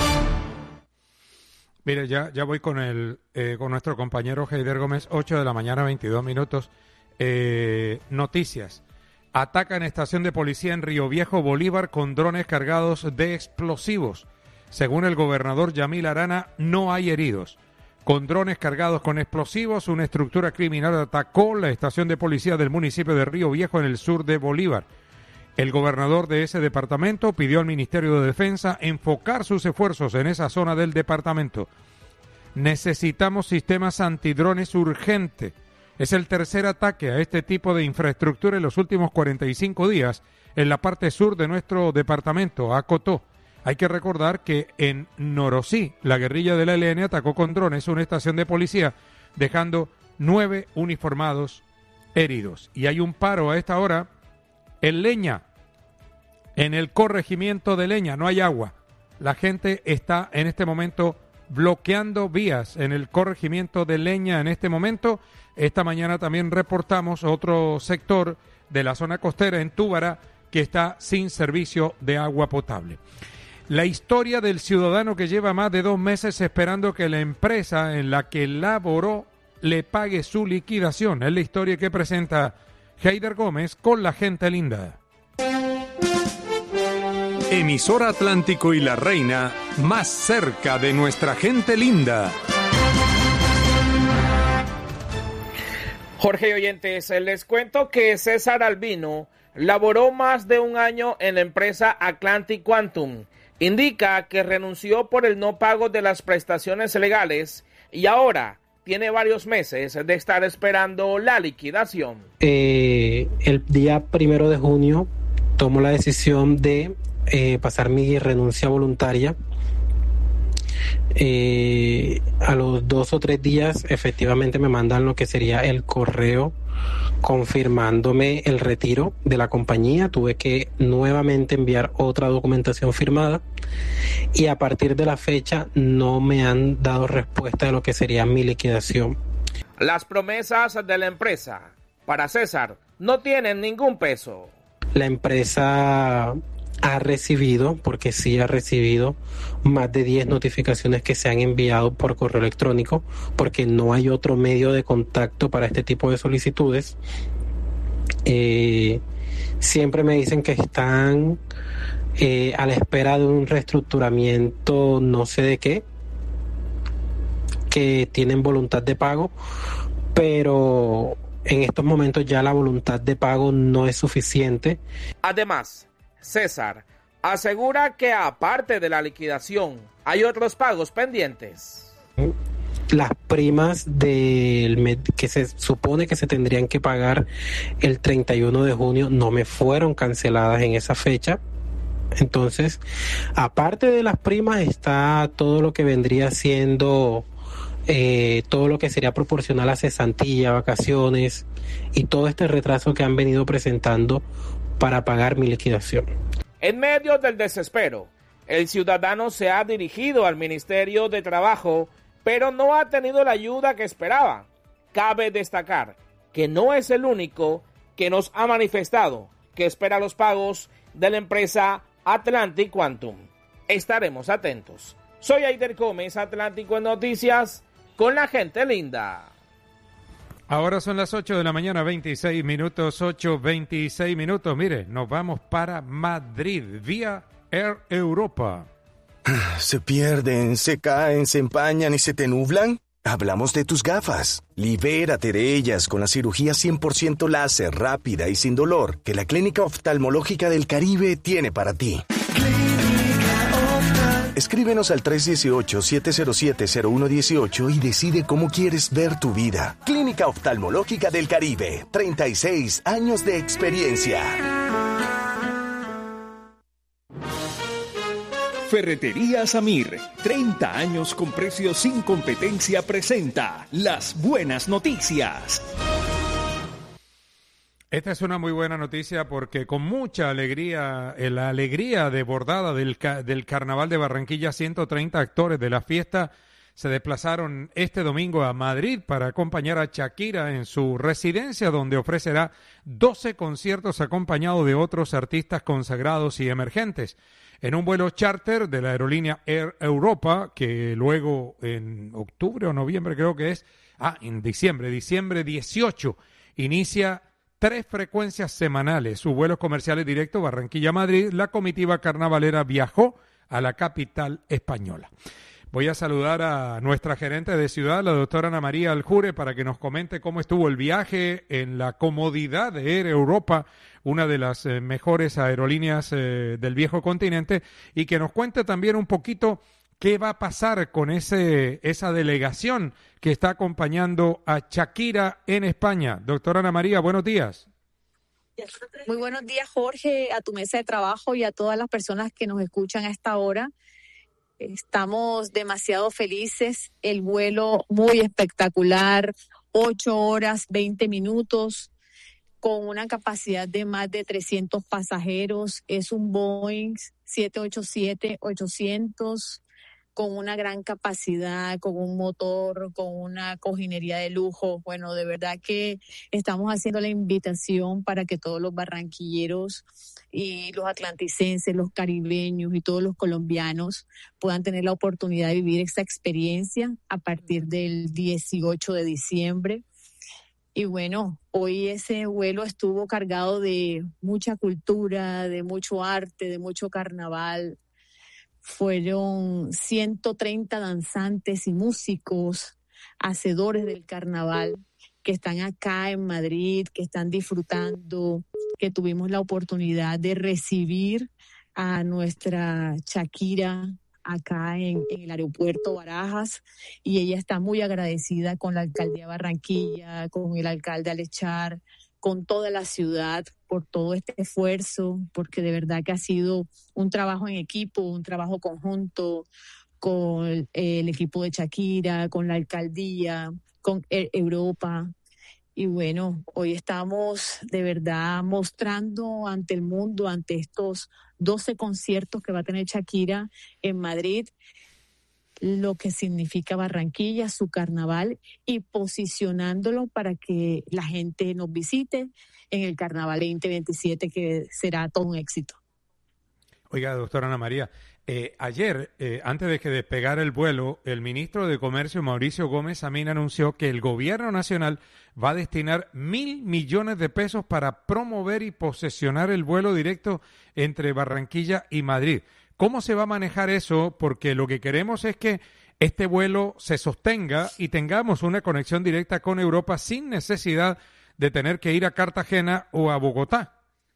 Mire, ya voy con nuestro compañero Heider Gómez, 8 de la mañana, 22 minutos. Noticias. Atacan estación de policía en Río Viejo, Bolívar, con drones cargados de explosivos. Según el gobernador Yamil Arana, no hay heridos. Con drones cargados con explosivos, una estructura criminal atacó la estación de policía del municipio de Río Viejo en el sur de Bolívar. El gobernador de ese departamento pidió al Ministerio de Defensa enfocar sus esfuerzos en esa zona del departamento. Necesitamos sistemas antidrones urgente. Es el tercer ataque a este tipo de infraestructura en los últimos 45 días en la parte sur de nuestro departamento, acotó. Hay que recordar que en Norosí, la guerrilla de la ELN atacó con drones una estación de policía, dejando 9 uniformados heridos. Y hay un paro a esta hora en Leña, en el corregimiento de Leña, no hay agua. La gente está en este momento bloqueando vías en el corregimiento de Leña en este momento. Esta mañana también reportamos otro sector de la zona costera en Túbara que está sin servicio de agua potable. La historia del ciudadano que lleva más de 2 meses esperando que la empresa en la que laboró le pague su liquidación. Es la historia que presenta Heider Gómez con La Gente Linda. Emisora Atlántico y La Reina, más cerca de nuestra gente linda. Jorge y oyentes, les cuento que César Albino laboró más de 1 año en la empresa Atlantic Quantum. Indica que renunció por el no pago de las prestaciones legales y ahora tiene varios meses de estar esperando la liquidación. El día 1 de junio tomo la decisión de pasar mi renuncia voluntaria. A los 2 o 3 días efectivamente me mandan lo que sería el correo confirmándome el retiro de la compañía. Tuve que nuevamente enviar otra documentación firmada y a partir de la fecha no me han dado respuesta de lo que sería mi liquidación. Las promesas de la empresa para César no tienen ningún peso. La empresa ha recibido, porque sí ha recibido, más de 10 notificaciones que se han enviado por correo electrónico, porque no hay otro medio de contacto para este tipo de solicitudes. Siempre me dicen que están a la espera de un reestructuramiento, no sé de qué, que tienen voluntad de pago, pero en estos momentos ya la voluntad de pago no es suficiente. Además, César asegura que aparte de la liquidación, hay otros pagos pendientes. Las primas que se supone que se tendrían que pagar el 31 de junio no me fueron canceladas en esa fecha. Entonces, aparte de las primas está todo lo que vendría siendo todo lo que sería proporcional a cesantilla, vacaciones y todo este retraso que han venido presentando para pagar mi liquidación. En medio del desespero, el ciudadano se ha dirigido al Ministerio de Trabajo, pero no ha tenido la ayuda que esperaba. Cabe destacar que no es el único que nos ha manifestado que espera los pagos de la empresa Atlantic Quantum. Estaremos atentos. Soy Aider Gómez, Atlántico en Noticias, con la gente linda. Ahora son las 8 de la mañana, 26 minutos, 8:26 minutos. Mire, nos vamos para Madrid, vía Air Europa. ¿Se pierden, se caen, se empañan y se te nublan? Hablamos de tus gafas. Libérate de ellas con la cirugía 100% láser, rápida y sin dolor que la Clínica Oftalmológica del Caribe tiene para ti. Escríbenos al 318-707-0118 y decide cómo quieres ver tu vida. Clínica Oftalmológica del Caribe, 36 años de experiencia. Ferretería Samir, 30 años con precios sin competencia, presenta las buenas noticias. Esta es una muy buena noticia porque con mucha alegría, la alegría desbordada del Carnaval de Barranquilla, 130 actores de la fiesta se desplazaron este domingo a Madrid para acompañar a Shakira en su residencia, donde ofrecerá 12 conciertos acompañado de otros artistas consagrados y emergentes. En un vuelo charter de la aerolínea Air Europa, que luego en octubre o noviembre creo que es, en diciembre 18, inicia 3 frecuencias semanales. Sus vuelos comerciales directos Barranquilla-Madrid, la comitiva carnavalera viajó a la capital española. Voy a saludar a nuestra gerente de ciudad, la doctora Ana María Aljure, para que nos comente cómo estuvo el viaje en la comodidad de Air Europa, una de las mejores aerolíneas del viejo continente, y que nos cuente también un poquito qué va a pasar con esa delegación que está acompañando a Shakira en España. Doctora Ana María, buenos días. Muy buenos días, Jorge, a tu mesa de trabajo y a todas las personas que nos escuchan a esta hora. Estamos demasiado felices, el vuelo muy espectacular, 8 horas, 20 minutos, con una capacidad de más de 300 pasajeros. Es un Boeing 787-800 con una gran capacidad, con un motor, con una cojinería de lujo. Bueno, de verdad que estamos haciendo la invitación para que todos los barranquilleros y los atlanticenses, los caribeños y todos los colombianos puedan tener la oportunidad de vivir esta experiencia a partir del 18 de diciembre. Y bueno, hoy ese vuelo estuvo cargado de mucha cultura, de mucho arte, de mucho carnaval. Fueron 130 danzantes y músicos, hacedores del carnaval, que están acá en Madrid, que están disfrutando, que tuvimos la oportunidad de recibir a nuestra Shakira acá en el aeropuerto Barajas, y ella está muy agradecida con la alcaldía de Barranquilla, con el alcalde Alechar, con toda la ciudad por todo este esfuerzo, porque de verdad que ha sido un trabajo en equipo, un trabajo conjunto con el equipo de Shakira, con la alcaldía, con Europa. Y bueno, hoy estamos de verdad mostrando ante el mundo, ante estos 12 conciertos que va a tener Shakira en Madrid, lo que significa Barranquilla, su carnaval, y posicionándolo para que la gente nos visite en el Carnaval 2027, que será todo un éxito. Oiga, doctora Ana María, ayer, antes de que despegara el vuelo, el ministro de Comercio, Mauricio Gómez Samín, anunció que el gobierno nacional va a destinar 1.000 millones de pesos para promover y posesionar el vuelo directo entre Barranquilla y Madrid. ¿Cómo se va a manejar eso? Porque lo que queremos es que este vuelo se sostenga y tengamos una conexión directa con Europa sin necesidad de tener que ir a Cartagena o a Bogotá.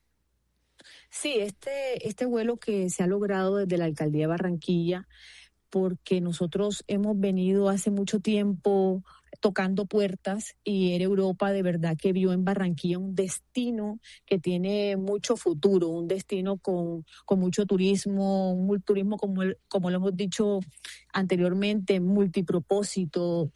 Sí, este vuelo que se ha logrado desde la Alcaldía de Barranquilla, porque nosotros hemos venido hace mucho tiempo tocando puertas y Air Europa de verdad que vio en Barranquilla un destino que tiene mucho futuro, un destino con mucho turismo, un turismo como lo hemos dicho anteriormente, multipropósito,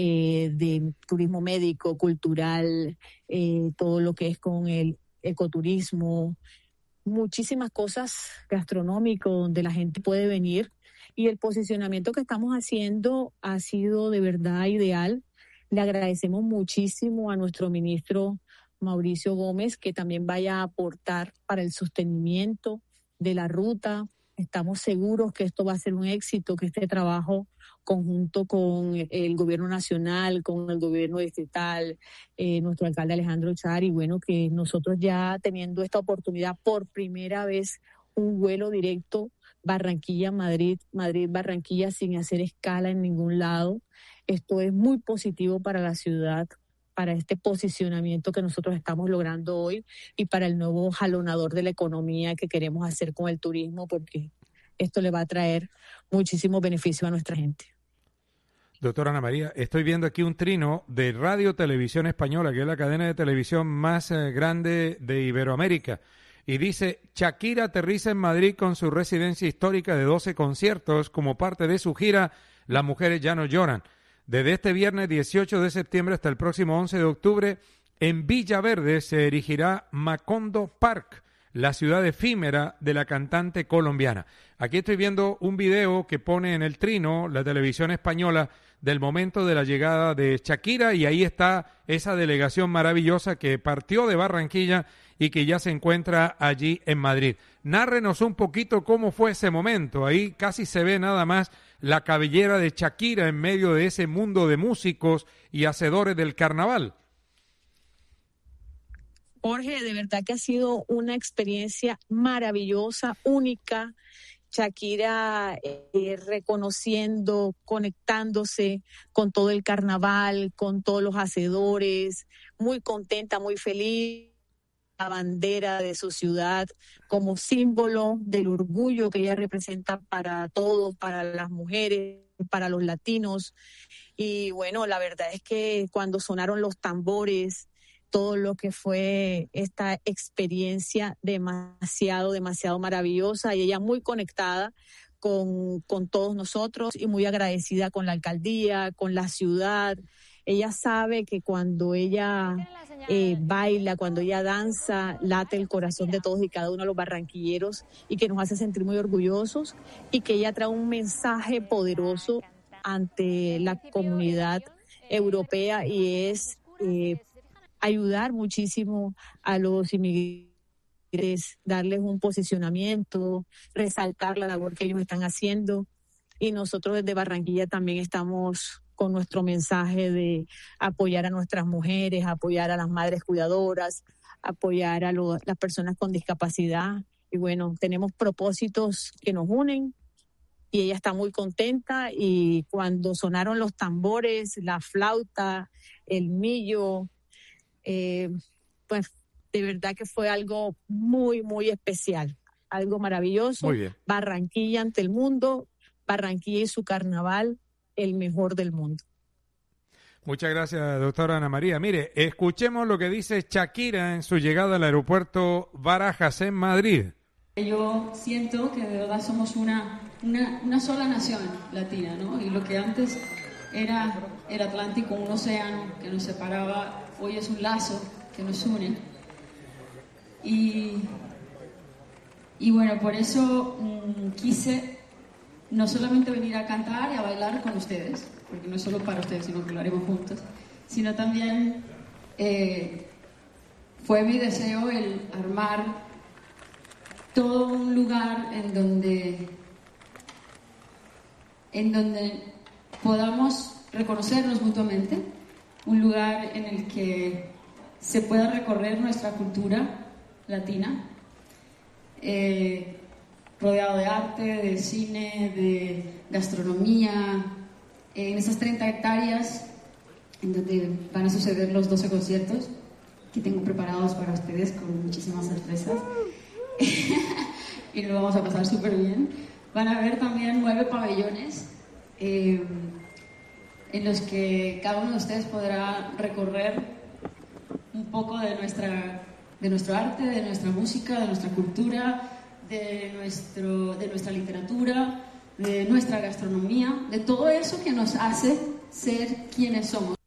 de turismo médico, cultural, todo lo que es con el ecoturismo, muchísimas cosas gastronómicas donde la gente puede venir. Y el posicionamiento que estamos haciendo ha sido de verdad ideal. Le agradecemos muchísimo a nuestro ministro Mauricio Gómez que también vaya a aportar para el sostenimiento de la ruta. Estamos seguros que esto va a ser un éxito, que este trabajo conjunto con el gobierno nacional, con el gobierno distrital, nuestro alcalde Alejandro Char, y bueno, que nosotros ya teniendo esta oportunidad por primera vez un vuelo directo Barranquilla-Madrid, Madrid-Barranquilla sin hacer escala en ningún lado. Esto es muy positivo para la ciudad, para este posicionamiento que nosotros estamos logrando hoy y para el nuevo jalonador de la economía que queremos hacer con el turismo, porque esto le va a traer muchísimo beneficio a nuestra gente. Doctora Ana María, estoy viendo aquí un trino de Radio Televisión Española, que es la cadena de televisión más grande de Iberoamérica. Y dice, Shakira aterriza en Madrid con su residencia histórica de 12 conciertos como parte de su gira Las Mujeres Ya No Lloran. Desde este viernes 18 de septiembre hasta el próximo 11 de octubre, en Villaverde se erigirá Macondo Park, la ciudad efímera de la cantante colombiana. Aquí estoy viendo un video que pone en el trino la televisión española del momento de la llegada de Shakira, y ahí está esa delegación maravillosa que partió de Barranquilla y que ya se encuentra allí en Madrid. Nárrenos un poquito cómo fue ese momento. Ahí casi se ve nada más la cabellera de Shakira en medio de ese mundo de músicos y hacedores del carnaval. Jorge, de verdad que ha sido una experiencia maravillosa, única. Shakira reconociendo, conectándose con todo el carnaval, con todos los hacedores, muy contenta, muy feliz. La bandera de su ciudad como símbolo del orgullo que ella representa para todos, para las mujeres, para los latinos. Y bueno, la verdad es que cuando sonaron los tambores, todo lo que fue esta experiencia demasiado maravillosa, y ella muy conectada con todos nosotros y muy agradecida con la alcaldía, con la ciudad. Ella sabe que cuando ella baila, cuando ella danza, late el corazón de todos y cada uno de los barranquilleros, y que nos hace sentir muy orgullosos, y que ella trae un mensaje poderoso ante la comunidad europea, y es ayudar muchísimo a los inmigrantes, darles un posicionamiento, resaltar la labor que ellos están haciendo. Y nosotros desde Barranquilla también estamos con nuestro mensaje de apoyar a nuestras mujeres, apoyar a las madres cuidadoras, apoyar a las personas con discapacidad. Y bueno, tenemos propósitos que nos unen, y ella está muy contenta. Y cuando sonaron los tambores, la flauta, el millo, pues de verdad que fue algo muy, muy especial, algo maravilloso. Muy bien. Barranquilla ante el mundo, Barranquilla y su carnaval, el mejor del mundo. Muchas gracias, doctora Ana María. Mire, escuchemos lo que dice Shakira en su llegada al aeropuerto Barajas en Madrid. Yo siento que de verdad somos una sola nación latina, ¿no? Y lo que antes era el Atlántico, un océano que nos separaba, hoy es un lazo que nos une. Y bueno, por eso quise no solamente venir a cantar y a bailar con ustedes, porque no es solo para ustedes, sino que lo haremos juntos, sino también fue mi deseo el armar todo un lugar en donde podamos reconocernos mutuamente, un lugar en el que se pueda recorrer nuestra cultura latina, rodeado de arte, de cine, de gastronomía, en esas 30 hectáreas en donde van a suceder los 12 conciertos que tengo preparados para ustedes con muchísimas sorpresas. Y lo vamos a pasar súper bien. Van a haber también 9 pabellones en los que cada uno de ustedes podrá recorrer un poco de nuestro arte, de nuestra música, de nuestra cultura, de nuestra literatura, de nuestra gastronomía, de todo eso que nos hace ser quienes somos.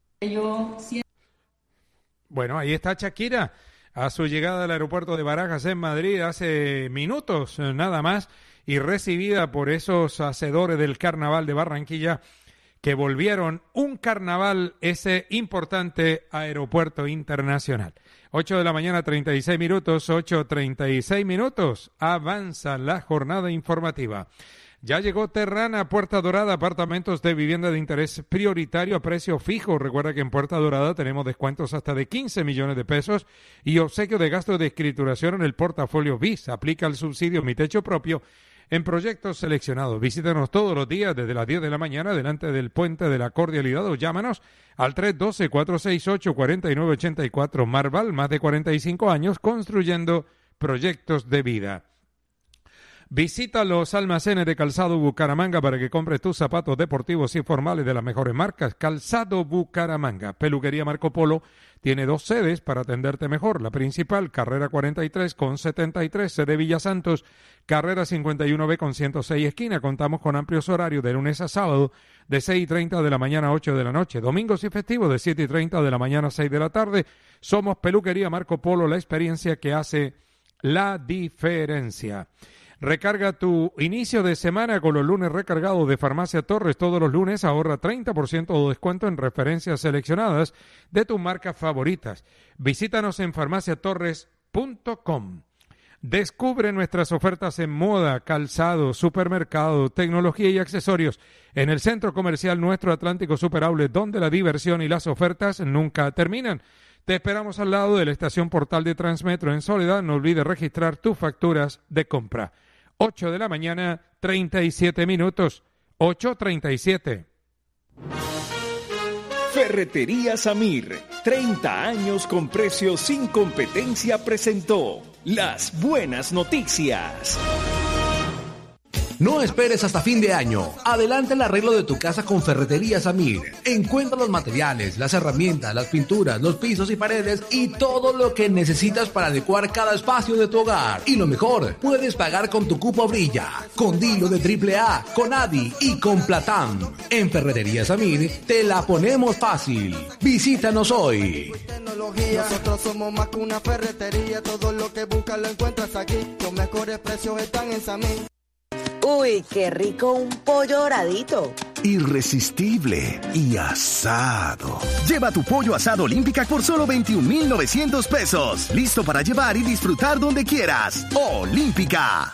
Bueno, ahí está Shakira a su llegada al aeropuerto de Barajas en Madrid hace minutos nada más, y recibida por esos hacedores del carnaval de Barranquilla que volvieron un carnaval ese importante aeropuerto internacional. 8 de la mañana, 36 minutos, 8:36 minutos. Avanza la jornada informativa. Ya llegó Terrana, Puerta Dorada, apartamentos de vivienda de interés prioritario a precio fijo. Recuerda que en Puerta Dorada tenemos descuentos hasta de 15 millones de pesos y obsequio de gasto de escrituración en el portafolio BIS. Aplica el subsidio Mi Techo Propio en proyectos seleccionados. Visítanos todos los días desde las 10 de la mañana delante del Puente de la Cordialidad o llámanos al 312-468-4984. Marval, más de 45 años construyendo proyectos de vida. Visita los almacenes de Calzado Bucaramanga para que compres tus zapatos deportivos y formales de las mejores marcas. Calzado Bucaramanga. Peluquería Marco Polo tiene 2 sedes para atenderte mejor. La principal, carrera 43 con 73, sede Villa Santos, carrera 51B con 106 esquina. Contamos con amplios horarios de lunes a sábado de 6:30 de la mañana a 8 de la noche. Domingos y festivos de 7:30 de la mañana a 6 de la tarde. Somos Peluquería Marco Polo, la experiencia que hace la diferencia. Recarga tu inicio de semana con los lunes recargados de Farmacia Torres. Todos los lunes ahorra 30% de descuento en referencias seleccionadas de tus marcas favoritas. Visítanos en farmaciatorres.com. Descubre nuestras ofertas en moda, calzado, supermercado, tecnología y accesorios en el Centro Comercial Nuestro Atlántico Super Outlet, donde la diversión y las ofertas nunca terminan. Te esperamos al lado de la estación Portal de Transmetro en Soledad. No olvides registrar tus facturas de compra. 8 de la mañana, 37 minutos. 8:37. Ferretería Samir, 30 años con precios sin competencia, presentó las buenas noticias. No esperes hasta fin de año. Adelanta el arreglo de tu casa con Ferretería Samir. Encuentra los materiales, las herramientas, las pinturas, los pisos y paredes y todo lo que necesitas para adecuar cada espacio de tu hogar. Y lo mejor, puedes pagar con tu cupo Brilla, con Dilo de AAA, con Adi y con Platán. En Ferretería Samir te la ponemos fácil. Visítanos hoy. Nosotros somos más que una ferretería. Todo lo que buscas lo encuentras aquí. Los mejores precios están en Samir. Uy, qué rico un pollo doradito. Irresistible y asado. Lleva tu pollo asado Olímpica por solo 21,900 pesos. Listo para llevar y disfrutar donde quieras. Olímpica.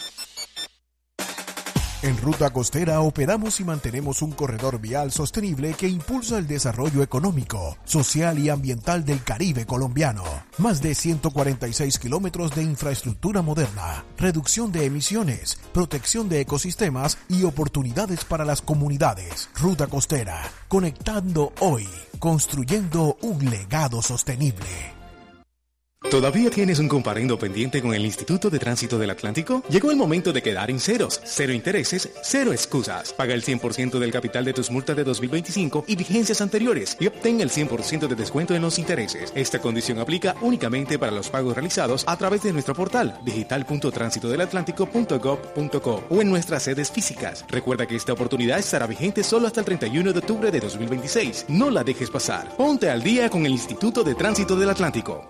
En Ruta Costera operamos y mantenemos un corredor vial sostenible que impulsa el desarrollo económico, social y ambiental del Caribe colombiano. Más de 146 kilómetros de infraestructura moderna, reducción de emisiones, protección de ecosistemas y oportunidades para las comunidades. Ruta Costera, conectando hoy, construyendo un legado sostenible. ¿Todavía tienes un comparendo pendiente con el Instituto de Tránsito del Atlántico? Llegó el momento de quedar en ceros, cero intereses, cero excusas. Paga el 100% del capital de tus multas de 2025 y vigencias anteriores y obtén el 100% de descuento en los intereses. Esta condición aplica únicamente para los pagos realizados a través de nuestro portal digital.transitodelatlántico.gov.co o en nuestras sedes físicas. Recuerda que esta oportunidad estará vigente solo hasta el 31 de octubre de 2026. No la dejes pasar. Ponte al día con el Instituto de Tránsito del Atlántico.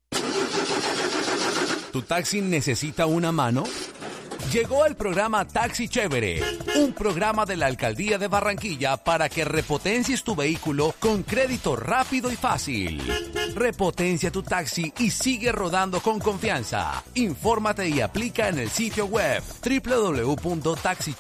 ¿Tu taxi necesita una mano? Llegó el programa Taxi Chévere, un programa de la Alcaldía de Barranquilla para que repotencies tu vehículo con crédito rápido y fácil. Repotencia tu taxi y sigue rodando con confianza. Infórmate y aplica en el sitio web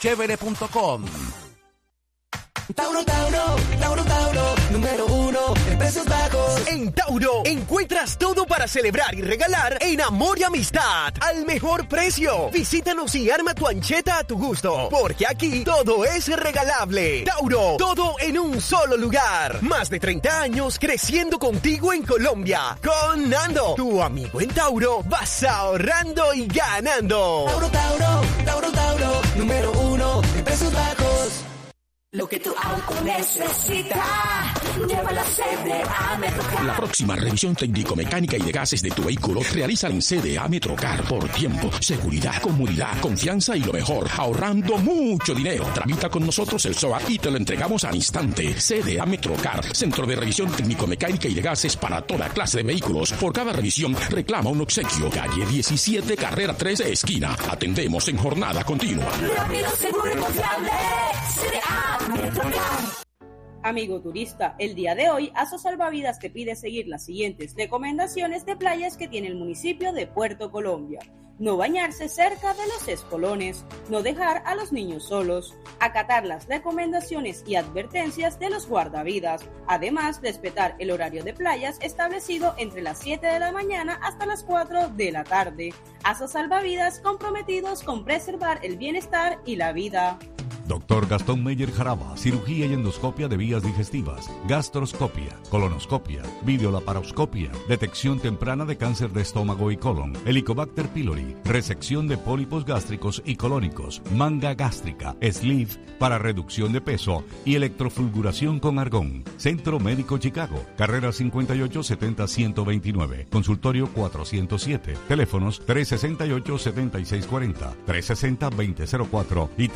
www.taxichevere.com. Tauro, Tauro, Tauro, Tauro, número 1 precios bajos. En Tauro encuentras todo para celebrar y regalar en amor y amistad al mejor precio. Visítanos y arma tu ancheta a tu gusto, porque aquí todo es regalable. Tauro, todo en un solo lugar. Más de 30 años creciendo contigo en Colombia. Con Nando, tu amigo en Tauro, vas ahorrando y ganando. Tauro, Tauro, Tauro, Tauro, número 1 en precios bajos. Lo que tu auto necesita, llévalo a CDA Metrocar. La próxima revisión técnico-mecánica y de gases de tu vehículo realiza en CDA Metrocar por tiempo, seguridad, comodidad, confianza y lo mejor, ahorrando mucho dinero. Tramita con nosotros el SOAT y te lo entregamos al instante. CDA Metrocar, centro de revisión técnico-mecánica y de gases para toda clase de vehículos. Por cada revisión reclama un obsequio. Calle 17, carrera 13, esquina. Atendemos en jornada continua. Rápido, seguro y confiable. CDA. Amigo turista, el día de hoy Aso Salvavidas te pide seguir las siguientes recomendaciones de playas que tiene el municipio de Puerto Colombia. No bañarse cerca de los espolones, no dejar a los niños solos, acatar las recomendaciones y advertencias de los guardavidas, además respetar el horario de playas establecido entre las 7 de la mañana hasta las 4 de la tarde. Aso Salvavidas, comprometidos con preservar el bienestar y la vida. Dr. Gastón Meyer Jaraba, cirugía y endoscopia de vías digestivas, gastroscopia, colonoscopia, videolaparoscopia, detección temprana de cáncer de estómago y colon, Helicobacter pylori, resección de pólipos gástricos y colónicos, manga gástrica, sleeve para reducción de peso y electrofulguración con argón. Centro Médico Chicago, carrera 5870-129, consultorio 407, teléfonos 368-7640, 360-2004 y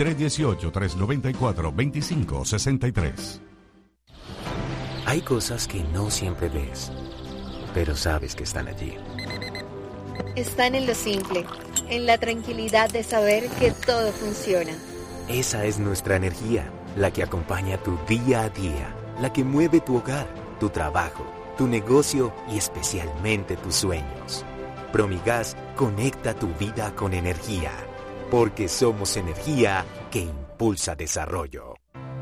318-394-2563. Hay cosas que no siempre ves, pero sabes que están allí. Están en lo simple, en la tranquilidad de saber que todo funciona. Esa es nuestra energía, la que acompaña tu día a día, la que mueve tu hogar, tu trabajo, tu negocio y especialmente tus sueños. Promigas conecta tu vida con energía, porque somos energía que impulsa desarrollo.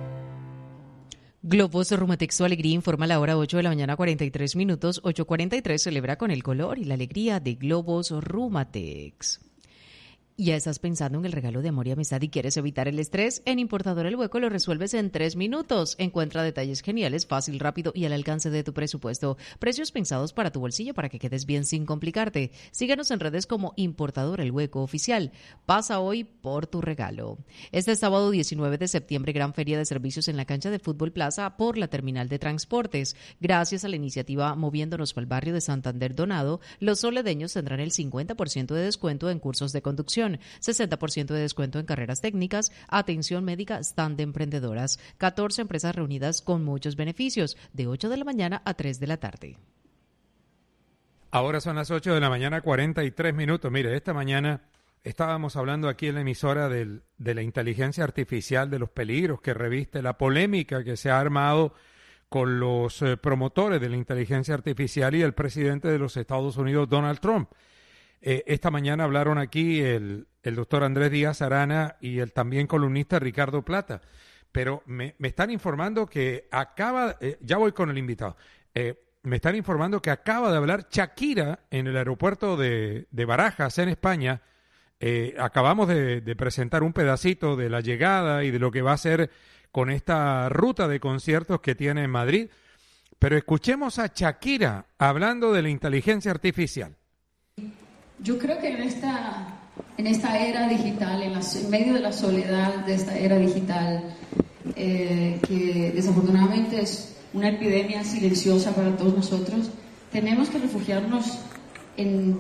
Globos Rumatex, su alegría, informa a la hora 8 de la mañana, 43 minutos. 8:43, celebra con el color y la alegría de Globos Rumatex. ¿Ya estás pensando en el regalo de amor y amistad y quieres evitar el estrés? En Importador El Hueco lo resuelves en 3 minutos. Encuentra detalles geniales, fácil, rápido y al alcance de tu presupuesto. Precios pensados para tu bolsillo para que quedes bien sin complicarte. Síguenos en redes como Importador El Hueco Oficial. Pasa hoy por tu regalo. Este sábado 19 de septiembre, gran feria de servicios en la cancha de Fútbol Plaza por la terminal de transportes. Gracias a la iniciativa Moviéndonos para el barrio de Santander Donado, los soledeños tendrán el 50% de descuento en cursos de conducción, 60% de descuento en carreras técnicas, atención médica, stand de emprendedoras, 14 empresas reunidas con muchos beneficios, de 8 de la mañana a 3 de la tarde. Ahora son las 8 de la mañana, 43 minutos. Mire, esta mañana estábamos hablando aquí en la emisora de la inteligencia artificial, de los peligros que reviste, la polémica que se ha armado con los promotores de la inteligencia artificial y el presidente de los Estados Unidos, Donald Trump. Esta mañana hablaron aquí el doctor Andrés Díaz Arana y el también columnista Ricardo Plata, pero me están informando que ya voy con el invitado, me están informando que acaba de hablar Shakira en el aeropuerto de Barajas, en España. Acabamos de presentar un pedacito de la llegada y de lo que va a hacer con esta ruta de conciertos que tiene en Madrid, pero escuchemos a Shakira hablando de la inteligencia artificial. Yo creo que en esta era digital, en medio de la soledad de esta era digital, que desafortunadamente es una epidemia silenciosa para todos nosotros, tenemos que refugiarnos en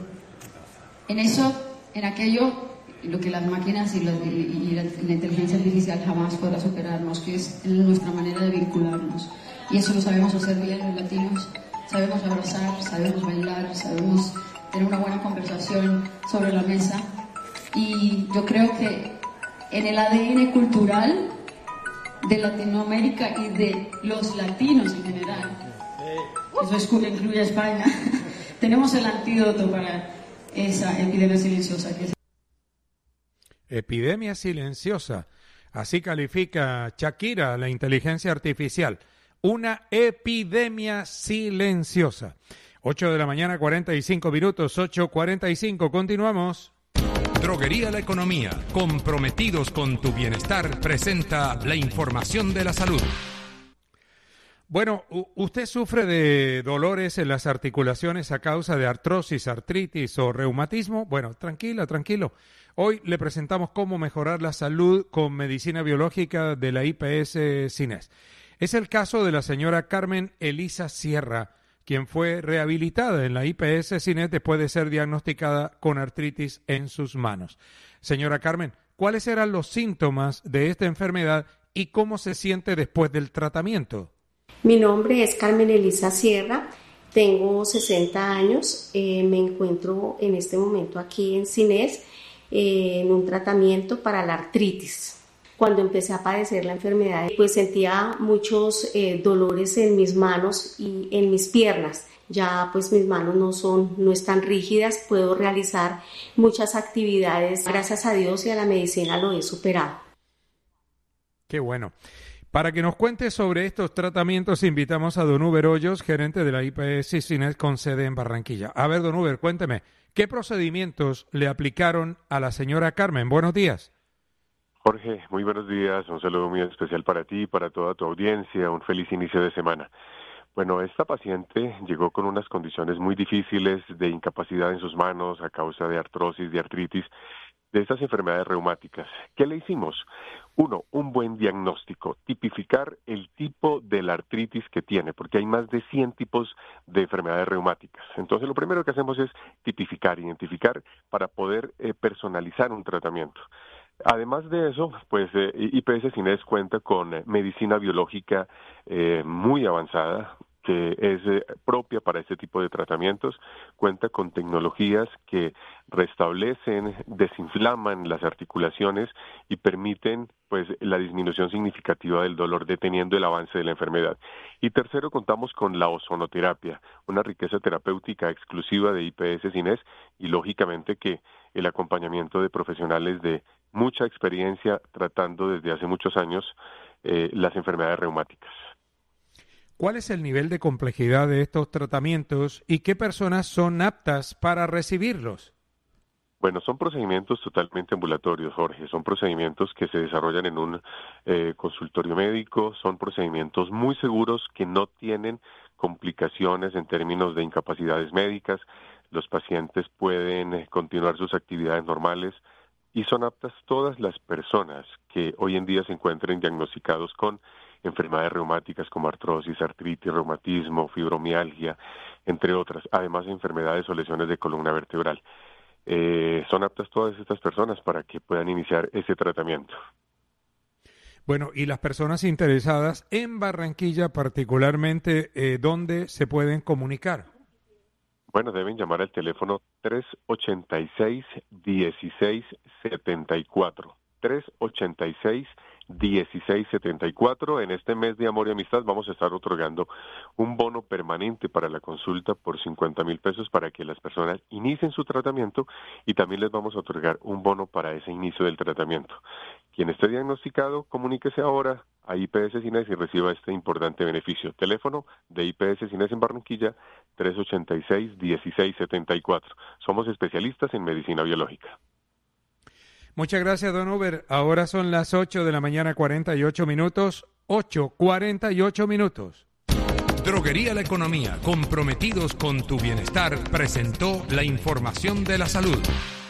aquello, lo que las máquinas y la inteligencia artificial jamás podrá superarnos, que es nuestra manera de vincularnos. Y eso lo sabemos hacer bien los latinos, sabemos abrazar, sabemos bailar, sabemos tener una buena conversación sobre la mesa, y yo creo que en el ADN cultural de Latinoamérica y de los latinos en general, eso incluye a España, tenemos el antídoto para esa epidemia silenciosa que es. Epidemia silenciosa, así califica Shakira la inteligencia artificial. una epidemia silenciosa. 8 de la mañana, 45 minutos, 8:45. Continuamos. Droguería La Economía, comprometidos con tu bienestar, presenta la información de la salud. Bueno, ¿usted sufre de dolores en las articulaciones a causa de artrosis, artritis o reumatismo? Bueno, tranquilo. Hoy le presentamos cómo mejorar la salud con medicina biológica de la IPS CINES. Es el caso de la señora Carmen Elisa Sierra, quien fue rehabilitada en la IPS CINES después de ser diagnosticada con artritis en sus manos. Señora Carmen, ¿cuáles eran los síntomas de esta enfermedad y cómo se siente después del tratamiento? Mi nombre es Carmen Elisa Sierra, tengo 60 años, me encuentro en este momento aquí en CINES en un tratamiento para la artritis. Cuando empecé a padecer la enfermedad, pues sentía muchos dolores en mis manos y en mis piernas. Ya pues mis manos no están rígidas, puedo realizar muchas actividades. Gracias a Dios y a la medicina lo he superado. Qué bueno. Para que nos cuente sobre estos tratamientos, invitamos a Don Uber Hoyos, gerente de la IPS CINES con sede en Barranquilla. A ver, Don Uber, cuénteme, ¿qué procedimientos le aplicaron a la señora Carmen? Buenos días. Jorge, muy buenos días, un saludo muy especial para ti, para toda tu audiencia, un feliz inicio de semana. Bueno, esta paciente llegó con unas condiciones muy difíciles de incapacidad en sus manos a causa de artrosis, de artritis, de estas enfermedades reumáticas. ¿Qué le hicimos? Uno, un buen diagnóstico, tipificar el tipo de la artritis que tiene, porque hay más de 100 tipos de enfermedades reumáticas. Entonces, lo primero que hacemos es tipificar, identificar para poder personalizar un tratamiento. Además de eso, pues IPS CINES cuenta con medicina biológica muy avanzada, que es propia para este tipo de tratamientos, cuenta con tecnologías que restablecen, desinflaman las articulaciones y permiten pues la disminución significativa del dolor deteniendo el avance de la enfermedad. Y tercero, contamos con la ozonoterapia, una riqueza terapéutica exclusiva de IPS CINES y lógicamente que el acompañamiento de profesionales de mucha experiencia tratando desde hace muchos años las enfermedades reumáticas. ¿Cuál es el nivel de complejidad de estos tratamientos y qué personas son aptas para recibirlos? Bueno, son procedimientos totalmente ambulatorios, Jorge. Son procedimientos que se desarrollan en un consultorio médico, son procedimientos muy seguros que no tienen complicaciones en términos de incapacidades médicas. Los pacientes pueden continuar sus actividades normales y son aptas todas las personas que hoy en día se encuentren diagnosticados con enfermedades reumáticas como artrosis, artritis, reumatismo, fibromialgia, entre otras, además de enfermedades o lesiones de columna vertebral. Son aptas todas estas personas para que puedan iniciar ese tratamiento. Bueno, y las personas interesadas en Barranquilla particularmente, ¿dónde se pueden comunicar? Bueno, deben llamar al teléfono 386-1674. 386-1674. En este mes de Amor y Amistad vamos a estar otorgando un bono permanente para la consulta por 50,000 pesos para que las personas inicien su tratamiento y también les vamos a otorgar un bono para ese inicio del tratamiento. Quien esté diagnosticado, comuníquese ahora a IPS CINES y reciba este importante beneficio. Teléfono de IPS CINES en Barranquilla, 386-1674. Somos especialistas en medicina biológica. Muchas gracias, don Uber. Ahora son las 8 de la mañana, 48 minutos. 8:48 minutos. Droguería La Economía, comprometidos con tu bienestar, presentó la información de la salud.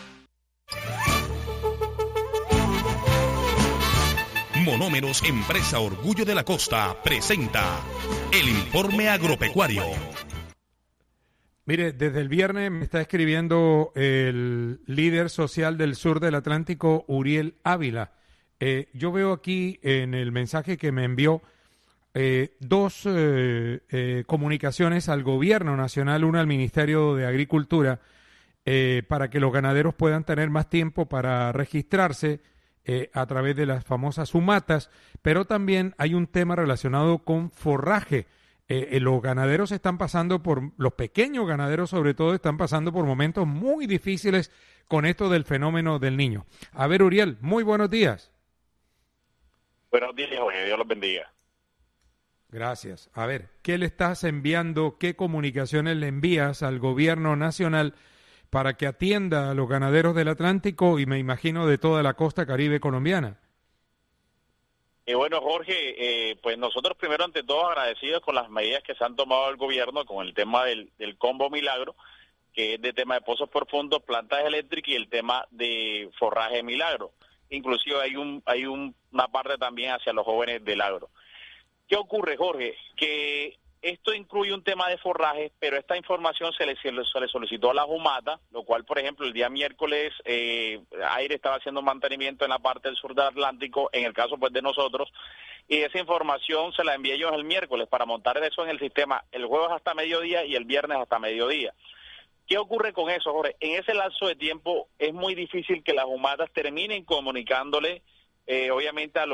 Monómeros, empresa Orgullo de la Costa, presenta el informe agropecuario. Mire, desde el viernes me está escribiendo el líder social del sur del Atlántico, Uriel Ávila. Yo veo aquí en el mensaje que me envió dos comunicaciones al gobierno nacional, una al Ministerio de Agricultura, para que los ganaderos puedan tener más tiempo para registrarse a través de las famosas sumatas, pero también hay un tema relacionado con forraje. Los ganaderos están pasando los pequeños ganaderos sobre todo, están pasando por momentos muy difíciles con esto del fenómeno del Niño. A ver, Uriel, muy buenos días. Buenos días, Jorge, Dios los bendiga. Gracias. A ver, ¿qué le estás enviando, qué comunicaciones le envías al gobierno nacional para que atienda a los ganaderos del Atlántico y me imagino de toda la costa caribe colombiana? Bueno, Jorge, pues nosotros primero ante todo agradecidos con las medidas que se han tomado el gobierno con el tema del combo milagro, que es de tema de pozos profundos, plantas eléctricas y el tema de forraje milagro. Inclusive hay una parte también hacia los jóvenes del agro. ¿Qué ocurre, Jorge? Que esto incluye un tema de forraje, pero esta información se le solicitó a la Jumata, lo cual, por ejemplo, el día miércoles Aire estaba haciendo mantenimiento en la parte del sur del Atlántico, en el caso pues de nosotros, y esa información se la envié yo el miércoles para montar eso en el sistema el jueves hasta mediodía y el viernes hasta mediodía. ¿Qué ocurre con eso, Jorge? En ese lapso de tiempo es muy difícil que las Jumatas terminen comunicándole, obviamente, a los